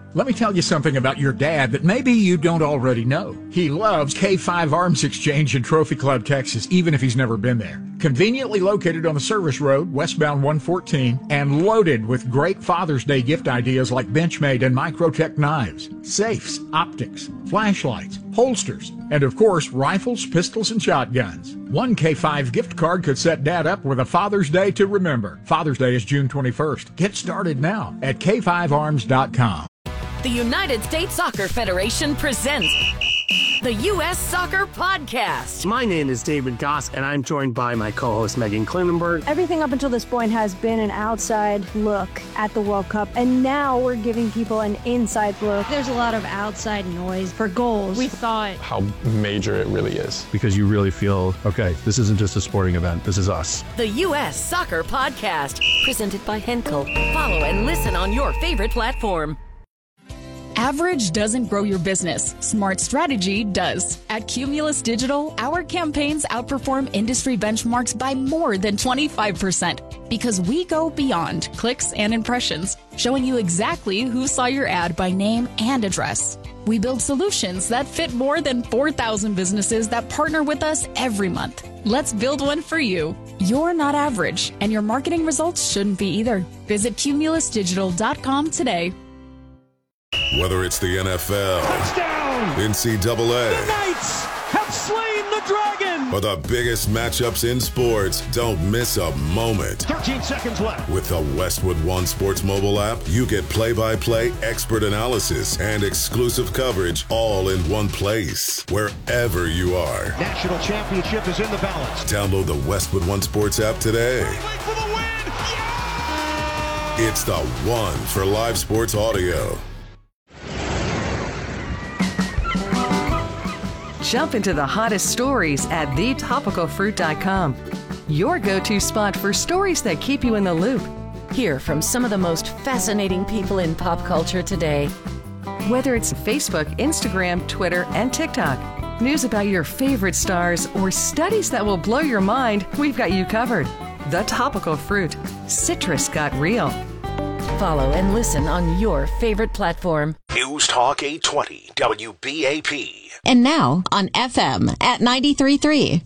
Let me tell you something about your dad that maybe you don't already know. He loves K5 Arms Exchange in Trophy Club, Texas, even if he's never been there. Conveniently located on the service road, westbound 114, and loaded with great Father's Day gift ideas like Benchmade and Microtech knives, safes, optics, flashlights, holsters, and of course, rifles, pistols, and shotguns. One K5 gift card could set Dad up with a Father's Day to remember. Father's Day is June 21st. Get started now at K5Arms.com. The United States Soccer Federation presents the U.S. Soccer Podcast. My name is David Goss, and I'm joined by my co-host Megan Klinenberg. Everything up until this point has been an outside look at the World Cup, and now we're giving people an inside look. There's a lot of outside noise for goals. We thought how major it really is. Because you really feel, okay, this isn't just a sporting event, this is us. The U.S. Soccer Podcast, presented by Henkel. Follow and listen on your favorite platform. Average doesn't grow your business. Smart strategy does. At Cumulus Digital, our campaigns outperform industry benchmarks by more than 25% because we go beyond clicks and impressions, showing you exactly who saw your ad by name and address. We build solutions that fit more than 4,000 businesses that partner with us every month. Let's build one for you. You're not average, and your marketing results shouldn't be either. Visit cumulusdigital.com today. Whether it's the NFL, touchdown, NCAA, the Knights have slain the dragon, or the biggest matchups in sports, don't miss a moment. 13 seconds left. With the Westwood One Sports mobile app, you get play-by-play expert analysis and exclusive coverage all in one place, wherever you are. National championship is in the balance. Download the Westwood One Sports app today. For the win. Yeah! It's the one for live sports audio. Jump into the hottest stories at thetopicalfruit.com. Your go-to spot for stories that keep you in the loop. Hear from some of the most fascinating people in pop culture today. Whether it's Facebook, Instagram, Twitter, and TikTok, news about your favorite stars, or studies that will blow your mind, we've got you covered. The Topical Fruit. Citrus got real. Follow and listen on your favorite platform. News Talk 820 WBAP. And now on FM at 93.3.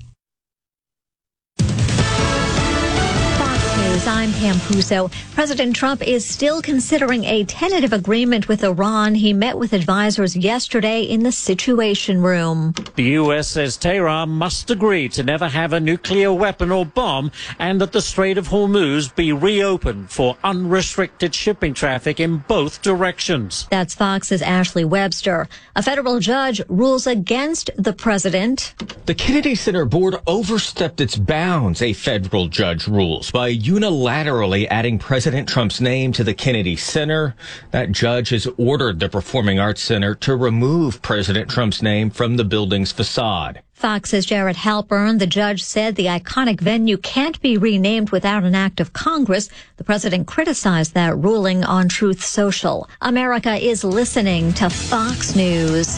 I'm Pam Puso. President Trump is still considering a tentative agreement with Iran. He met with advisors yesterday in the Situation Room. The U.S. says Tehran must agree to never have a nuclear weapon or bomb and that the Strait of Hormuz be reopened for unrestricted shipping traffic in both directions. That's Fox's Ashley Webster. A federal judge rules against the president. The Kennedy Center Board overstepped its bounds, a federal judge rules, by unilaterally adding President Trump's name to the Kennedy Center. That judge has ordered the Performing Arts Center to remove President Trump's name from the building's facade. Fox's Jared Halpern, the judge said the iconic venue can't be renamed without an act of Congress. The president criticized that ruling on Truth Social. America is listening to Fox News.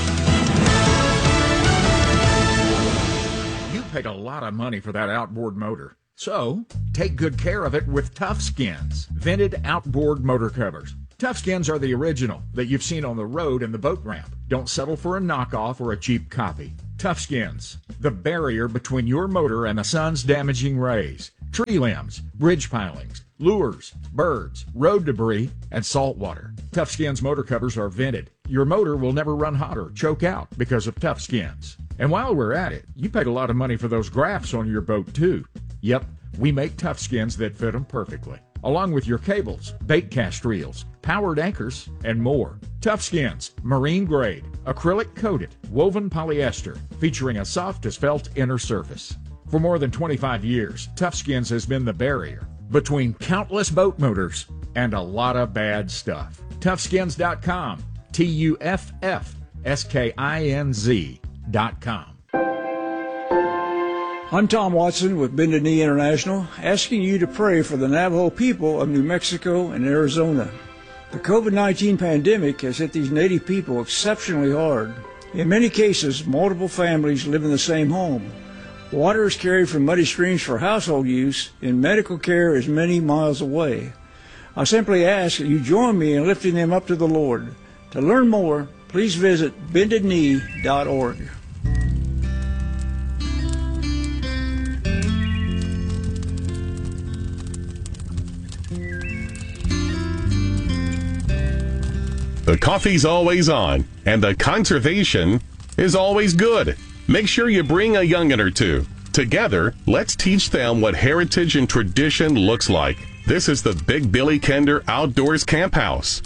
You paid a lot of money for that outboard motor. So, take good care of it with Tough Skins, vented outboard motor covers. Tough Skins are the original that you've seen on the road and the boat ramp. Don't settle for a knockoff or a cheap copy. Tough Skins, the barrier between your motor and the sun's damaging rays. Tree limbs, bridge pilings, lures, birds, road debris, and salt water. Tough Skins motor covers are vented. Your motor will never run hot or choke out because of Tough Skins. And while we're at it, you paid a lot of money for those graphs on your boat too. Yep, we make Tough Skins that fit them perfectly, along with your cables, bait cast reels, powered anchors, and more. Tough Skins, marine grade, acrylic coated, woven polyester, featuring a soft as felt inner surface. For more than 25 years, Tough Skins has been the barrier between countless boat motors and a lot of bad stuff. Toughskins.com, TUFFSKINZ.com. I'm Tom Watson with Bended Knee International, asking you to pray for the Navajo people of New Mexico and Arizona. The COVID-19 pandemic has hit these native people exceptionally hard. In many cases, multiple families live in the same home. Water is carried from muddy streams for household use, and medical care is many miles away. I simply ask that you join me in lifting them up to the Lord. To learn more, please visit bendedknee.org. The coffee's always on, and the conservation is always good. Make sure you bring a young'un or two. Together, let's teach them what heritage and tradition looks like. This is the Big Billy Kender Outdoors Camp House.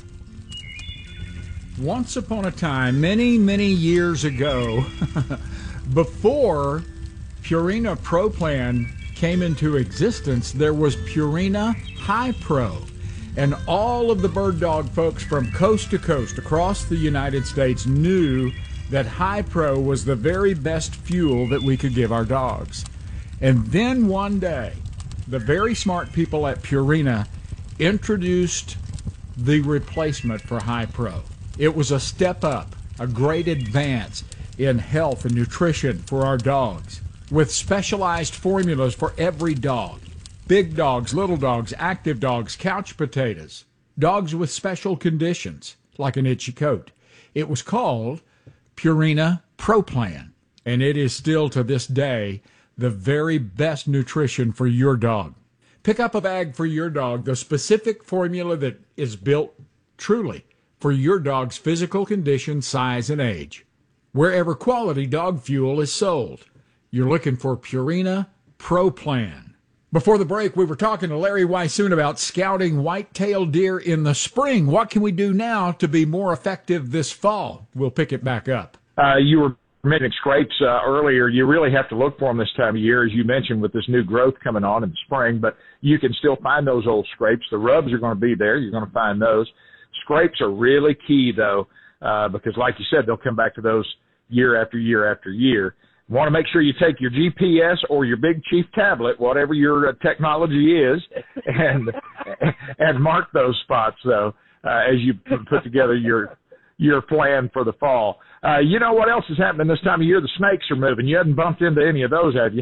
Once upon a time, many, many years ago, before Purina Pro Plan came into existence, there was Purina High Pro. And all of the bird dog folks from coast to coast across the United States knew that High Pro was the very best fuel that we could give our dogs. And then one day, the very smart people at Purina introduced the replacement for High Pro. It was a step up, a great advance in health and nutrition for our dogs, with specialized formulas for every dog. Big dogs, little dogs, active dogs, couch potatoes, dogs with special conditions, like an itchy coat. It was called Purina Pro Plan, and it is still to this day the very best nutrition for your dog. Pick up a bag for your dog, the specific formula that is built truly for your dog's physical condition, size, and age. Wherever quality dog fuel is sold, you're looking for Purina Pro Plan. Before the break, we were talking to Larry Weishuhn about scouting white-tailed deer in the spring. What can we do now to be more effective this fall? We'll pick it back up. You were mentioning scrapes earlier. You really have to look for them this time of year, as you mentioned, with this new growth coming on in the spring. But you can still find those old scrapes. The rubs are going to be there. You're going to find those. Scrapes are really key, though, because, like you said, they'll come back to those year after year after year. You want to make sure you take your GPS or your Big Chief tablet, whatever your technology is, and mark those spots, though, as you put together your plan for the fall. You know what else is happening this time of year? The snakes are moving. You haven't bumped into any of those, have you?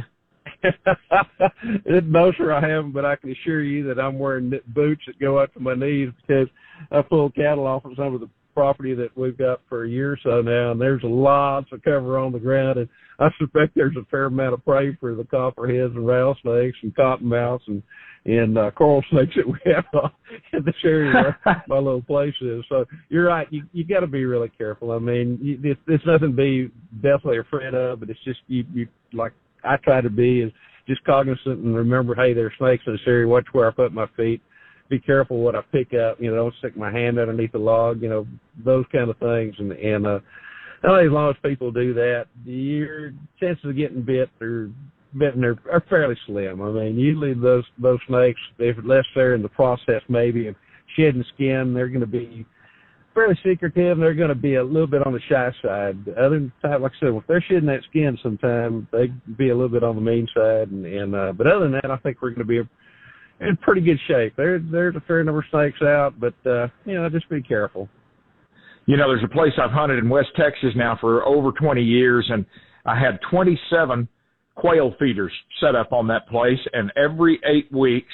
No, sir, I haven't, but I can assure you that I'm wearing boots that go up to my knees because I pull cattle off of some of the property that we've got for a year or so now, and there's lots of cover on the ground, and I suspect there's a fair amount of prey for the copperheads and rattlesnakes and cottonmouths and coral snakes that we have in this area where my little place is. So you're right. You got to be really careful. I mean, it's nothing to be deathly afraid of, but it's just you like I try to be is just cognizant and remember, hey, there's snakes in this area. Watch where I put my feet. Be careful what I pick up. Don't stick my hand underneath the log. Those kind of things. And I think as long as people do that, your chances of getting bitten are fairly slim. I mean, usually those snakes, unless they're in the process maybe of shedding skin, they're going to be fairly secretive, and they're going to be a little bit on the shy side. Other than that, like I said, if they're shedding that skin sometime, they can be a little bit on the mean side. But other than that, I think we're going to be in pretty good shape. There's a fair number of snakes out, but just be careful. There's a place I've hunted in West Texas now for over 20 years, and I had 27 quail feeders set up on that place, and every 8 weeks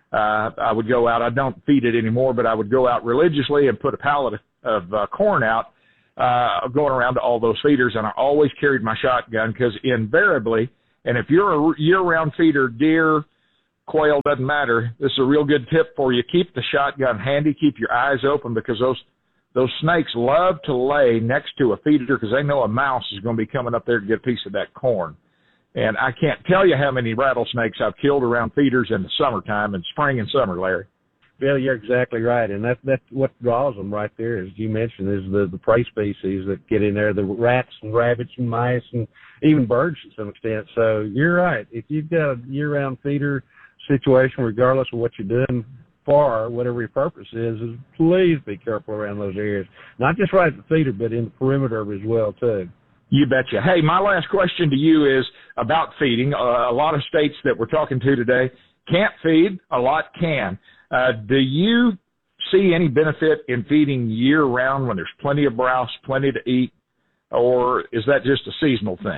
I would go out. I don't feed it anymore, but I would go out religiously and put a pallet of corn out, going around to all those feeders, and I always carried my shotgun because invariably, and if you're a year-round feeder, deer, quail, doesn't matter, this is a real good tip for you. Keep the shotgun handy, keep your eyes open, because those snakes love to lay next to a feeder because they know a mouse is going to be coming up there to get a piece of that corn. And I can't tell you how many rattlesnakes I've killed around feeders in the summertime, in spring and summer, Larry. Well, you're exactly right, and that's what draws them right there, as you mentioned, is the prey species that get in there, the rats and rabbits and mice and even birds to some extent. So you're right. If you've got a year-round feeder situation, regardless of what you're doing for whatever your purpose is please be careful around those areas. Not just right at the feeder, but in the perimeter as well, too. You betcha. Hey, my last question to you is about feeding. A lot of states that we're talking to today can't feed. A lot can. Do you see any benefit in feeding year-round when there's plenty of browse, plenty to eat, or is that just a seasonal thing?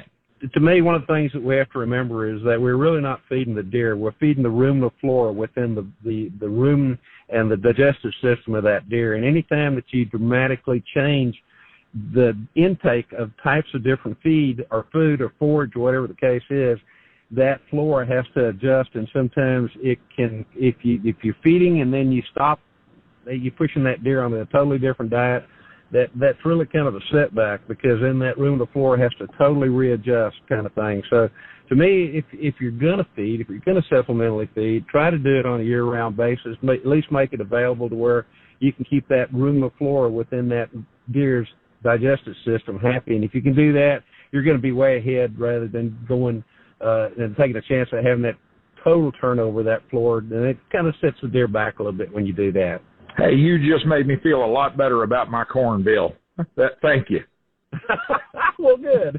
to me, one of the things that we have to remember is that we're really not feeding the deer. We're feeding the ruminal flora within the rumen and the digestive system of that deer. And anytime that you dramatically change the intake of types of different feed or food or forage or whatever the case is, that flora has to adjust. And sometimes it can, if you're feeding and then you stop, you're pushing that deer on a totally different diet, that's really kind of a setback, because then that ruminal flora has to totally readjust, kind of thing. So to me, if you're going to feed, if you're going to supplementally feed, try to do it on a year-round basis. At least make it available to where you can keep that ruminal flora within that deer's digestive system happy. And if you can do that, you're going to be way ahead rather than going and taking a chance of having that total turnover of that flora. And it kind of sets the deer back a little bit when you do that. Hey, you just made me feel a lot better about my corn bill. Thank you. Well, good.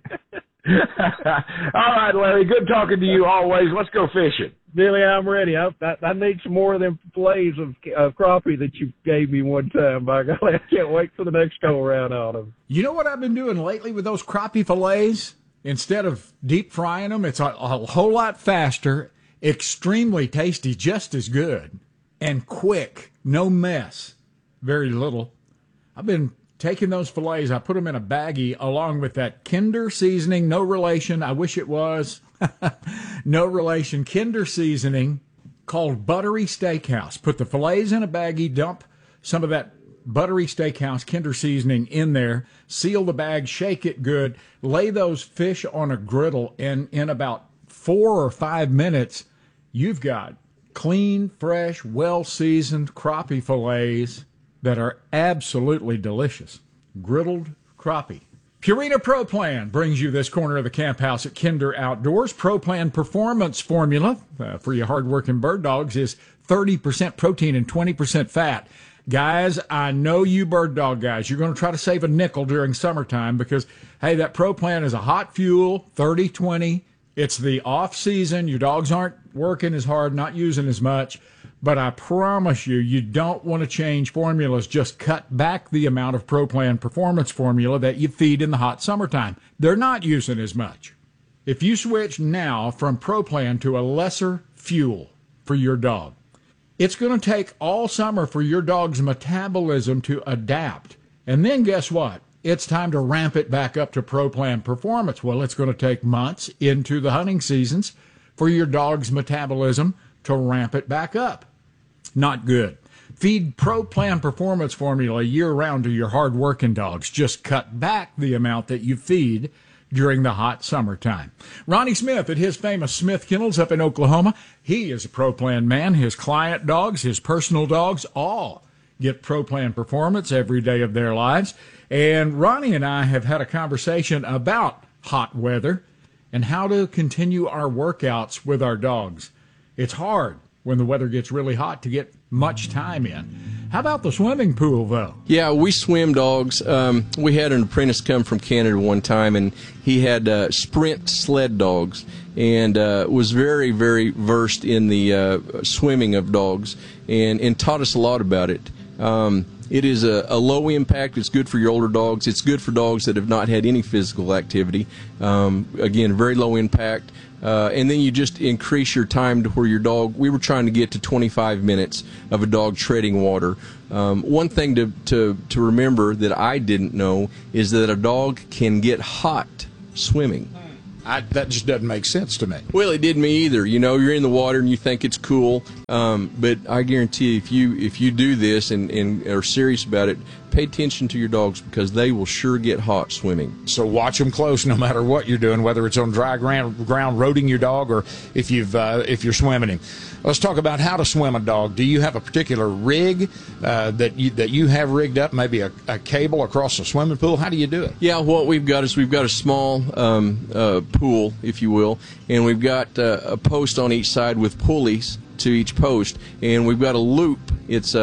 All right, Larry, good talking to you always. Let's go fishing. Billy, I'm ready. I need some more of them fillets of crappie that you gave me one time. By golly, I can't wait for the next go-around on them. You know what I've been doing lately with those crappie fillets? Instead of deep frying them, it's a whole lot faster, extremely tasty, just as good, and quick. No mess. Very little. I've been taking those fillets, I put them in a baggie along with that Kinder seasoning, no relation, I wish it was. No relation, Kinder seasoning called Buttery Steakhouse. Put the fillets in a baggie, dump some of that Buttery Steakhouse Kinder seasoning in there, seal the bag, shake it good, lay those fish on a griddle, and in about 4 or 5 minutes, you've got clean, fresh, well-seasoned crappie fillets that are absolutely delicious. Griddled crappie. Purina Pro Plan brings you this corner of the camp house at Kinder Outdoors. Pro Plan Performance Formula for you hard-working bird dogs is 30% protein and 20% fat. Guys, I know you bird dog guys, you're going to try to save a nickel during summertime because, hey, that Pro Plan is a hot fuel, 30-20. It's the off season. Your dogs aren't working as hard, not using as much. But I promise you, you don't want to change formulas. Just cut back the amount of Pro Plan Performance Formula that you feed in the hot summertime. They're not using as much. If you switch now from Pro Plan to a lesser fuel for your dog, it's going to take all summer for your dog's metabolism to adapt. And then guess what? It's time to ramp it back up to Pro Plan Performance. Well, it's going to take months into the hunting seasons for your dog's metabolism to ramp it back up. Not good. Feed Pro Plan Performance Formula year-round to your hard-working dogs. Just cut back the amount that you feed during the hot summertime. Ronnie Smith at his famous Smith Kennels up in Oklahoma, he is a Pro Plan man. His client dogs, his personal dogs, all get Pro Plan Performance every day of their lives. And Ronnie and I have had a conversation about hot weather and how to continue our workouts with our dogs. It's hard when the weather gets really hot to get much time in. How about the swimming pool, though? Yeah, we swim dogs. We had an apprentice come from Canada one time, and he had sprint sled dogs and was very, very versed in the swimming of dogs and taught us a lot about it. It is a low impact. It's good for your older dogs. It's good for dogs that have not had any physical activity. Again, very low impact. And then you just increase your time to where your dog, we were trying to get to 25 minutes of a dog treading water. One thing to remember that I didn't know is that a dog can get hot swimming. That just doesn't make sense to me. Well, it didn't me either. You know, you're in the water and you think it's cool, but I guarantee if you do this and are serious about it, pay attention to your dogs because they will sure get hot swimming. So watch them close no matter what you're doing, whether it's on dry ground roading your dog or if you're swimming him. Let's talk about how to swim a dog. Do you have a particular rig that you have rigged up, maybe a cable across the swimming pool? How do you do it? Yeah, what we've got is we've got a small pool, if you will, and we've got a post on each side with pulleys to each post, and we've got a loop. It's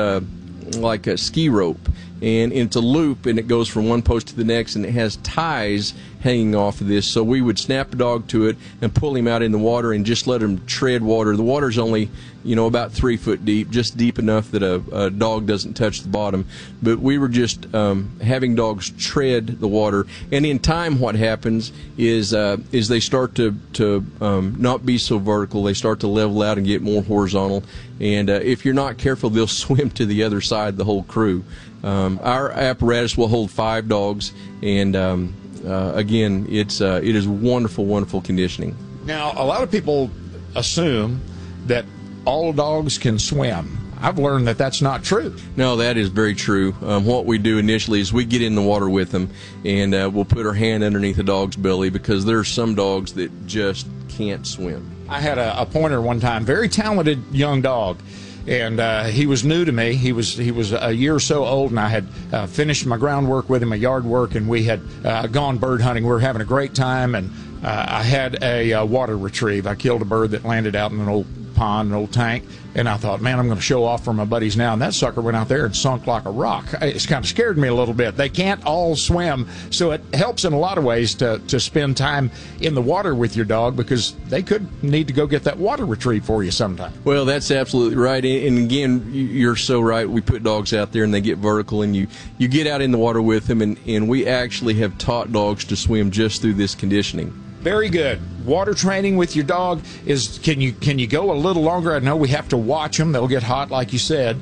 like a ski rope, and it's a loop, and it goes from one post to the next, and it has ties hanging off of this. So we would snap a dog to it and pull him out in the water and just let him tread water. The water's only, about 3 foot deep, just deep enough that a dog doesn't touch the bottom. But we were just having dogs tread the water. And in time, what happens is they start to not be so vertical. They start to level out and get more horizontal. And if you're not careful, they'll swim to the other side, the whole crew. Our apparatus will hold 5 dogs, and again, it is wonderful, wonderful conditioning. Now, a lot of people assume that all dogs can swim. I've learned that that's not true. No, that is very true. What we do initially is we get in the water with them, and we'll put our hand underneath the dog's belly, because there are some dogs that just can't swim. I had a pointer one time, very talented young dog, and he was new to me. He was a year or so old, and I had finished my groundwork with him, my yard work, and we had gone bird hunting. We were having a great time, and I had a water retrieve. I killed a bird that landed out in an old pond, an old tank, and I thought, man, I'm going to show off for my buddies now. And that sucker went out there and sunk like a rock. It's kind of scared me a little bit. They can't all swim, so it helps in a lot of ways to spend time in the water with your dog, because they could need to go get that water retrieved for you sometime. Well, that's absolutely right. And again, you're so right. We put dogs out there and they get vertical, and you get out in the water with them, and we actually have taught dogs to swim just through this conditioning. Very good. Water training with your dog is, can you go a little longer? I know we have to watch them. They'll get hot, like you said.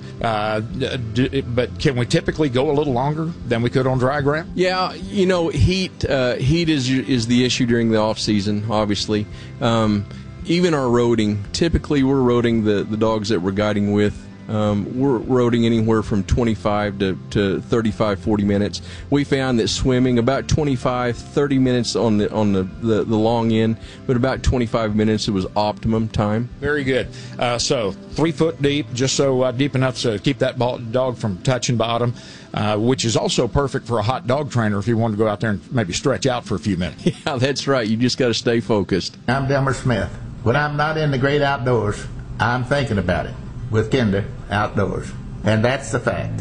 But can we typically go a little longer than we could on dry ground? Yeah, heat is the issue during the off season, obviously. Even our roading, typically we're roading the dogs that we're guiding with. We're roading anywhere from 25 to 35, 40 minutes. We found that swimming about 25, 30 minutes on the long end, but about 25 minutes it was optimum time. Very good. So 3 foot deep, just so deep enough to keep that dog from touching bottom, which is also perfect for a hot dog trainer if you want to go out there and maybe stretch out for a few minutes. Yeah, that's right. You just got to stay focused. I'm Delmer Smith. When I'm not in the great outdoors, I'm thinking about it with Kinder Outdoors, and that's the fact.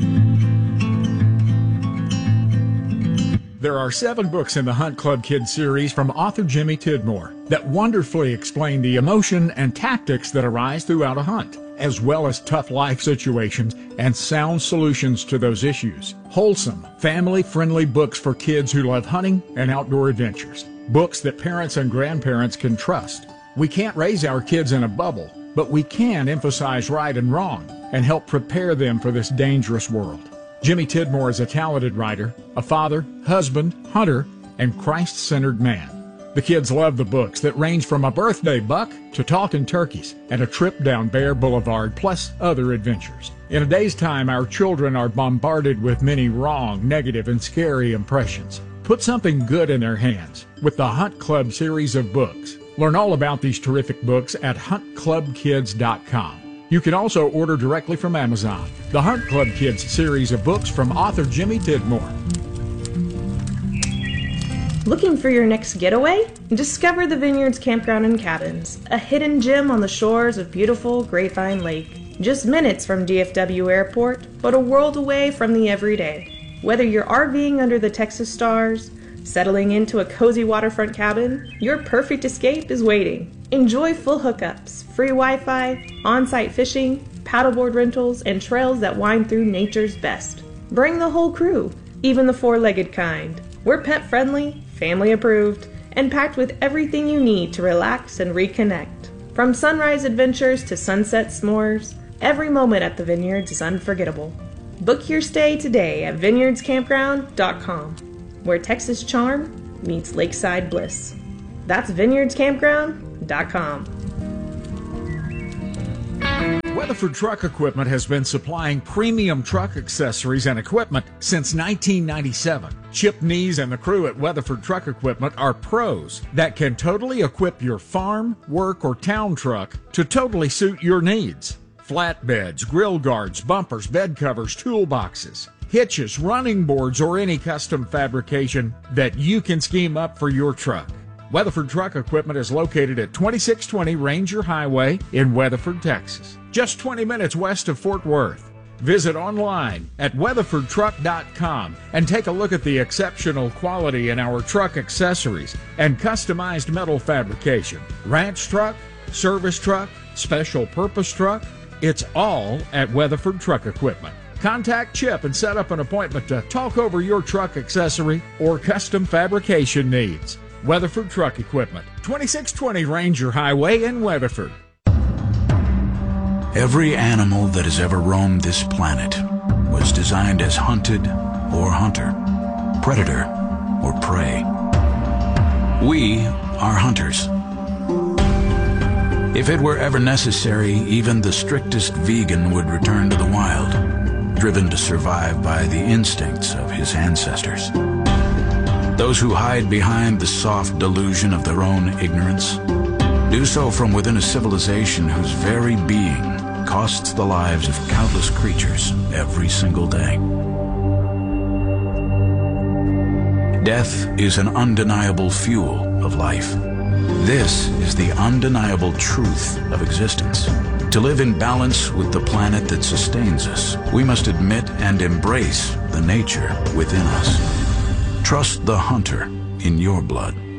There are 7 books in the Hunt Club Kids series from author Jimmy Tidmore that wonderfully explain the emotion and tactics that arise throughout a hunt, as well as tough life situations and sound solutions to those issues. Wholesome, family-friendly books for kids who love hunting and outdoor adventures. Books that parents and grandparents can trust. We can't raise our kids in a bubble, but we can emphasize right and wrong and help prepare them for this dangerous world. Jimmy Tidmore is a talented writer, a father, husband, hunter, and Christ-centered man. The kids love the books that range from a birthday buck to talking turkeys and a trip down Bear Boulevard, plus other adventures. In a day's time, our children are bombarded with many wrong, negative, and scary impressions. Put something good in their hands with the Hunt Club series of books. Learn all about these terrific books at huntclubkids.com. You can also order directly from Amazon. The Hunt Club Kids series of books from author Jimmy Tidmore. Looking for your next getaway? Discover the Vineyards Campground and Cabins, a hidden gem on the shores of beautiful Grapevine Lake. Just minutes from DFW Airport, but a world away from the everyday. Whether you're RVing under the Texas stars, settling into a cozy waterfront cabin, your perfect escape is waiting. Enjoy full hookups, free Wi-Fi, on-site fishing, paddleboard rentals, and trails that wind through nature's best. Bring the whole crew, even the 4-legged kind. We're pet-friendly, family-approved, and packed with everything you need to relax and reconnect. From sunrise adventures to sunset s'mores, every moment at the Vineyards is unforgettable. Book your stay today at vineyardscampground.com. where Texas charm meets lakeside bliss. That's vineyardscampground.com. Weatherford Truck Equipment has been supplying premium truck accessories and equipment since 1997. Chip Nees and the crew at Weatherford Truck Equipment are pros that can totally equip your farm, work, or town truck to totally suit your needs. Flatbeds, grill guards, bumpers, bed covers, toolboxes, hitches, running boards, or any custom fabrication that you can scheme up for your truck. Weatherford Truck Equipment is located at 2620 Ranger Highway in Weatherford, Texas, just 20 minutes west of Fort Worth. Visit online at weatherfordtruck.com and take a look at the exceptional quality in our truck accessories and customized metal fabrication. Ranch truck, service truck, special purpose truck, it's all at Weatherford Truck Equipment. Contact Chip and set up an appointment to talk over your truck accessory or custom fabrication needs. Weatherford Truck Equipment, 2620 Ranger Highway in Weatherford. Every animal that has ever roamed this planet was designed as hunted or hunter, predator or prey. We are hunters. If it were ever necessary, even the strictest vegan would return to the wild, driven to survive by the instincts of his ancestors. Those who hide behind the soft delusion of their own ignorance do so from within a civilization whose very being costs the lives of countless creatures every single day. Death is an undeniable fuel of life. This is the undeniable truth of existence. To live in balance with the planet that sustains us, we must admit and embrace the nature within us. Trust the hunter in your blood.